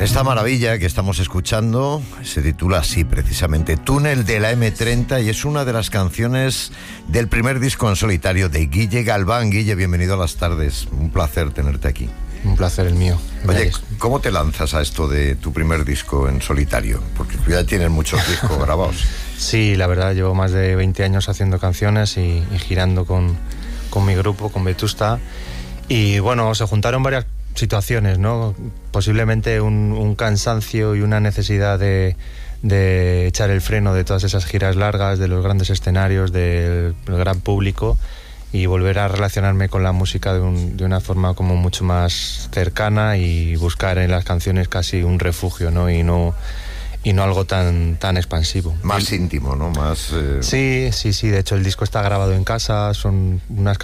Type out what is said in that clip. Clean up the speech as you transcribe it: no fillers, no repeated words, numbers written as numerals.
Esta maravilla que estamos escuchando se titula así precisamente, Túnel de la M30, y es una de las canciones del primer disco en solitario de Guille Galván. Guille, bienvenido a Las Tardes, un placer tenerte aquí. Un placer el mío. Oye, ¿cómo te lanzas a esto de tu primer disco en solitario? Porque tú ya tienes muchos discos grabados. Sí, la verdad, llevo más de 20 años haciendo canciones y girando con mi grupo, con Vetusta. Y bueno, se juntaron varias situaciones, ¿no? Posiblemente un cansancio y una necesidad de echar el freno de todas esas giras largas, de los grandes escenarios, del gran público, y volver a relacionarme con la música de una forma como mucho más cercana y buscar en las canciones casi un refugio, ¿no? Y no algo tan expansivo. Más íntimo, ¿no? Más... Sí, de hecho el disco está grabado en casa, son unas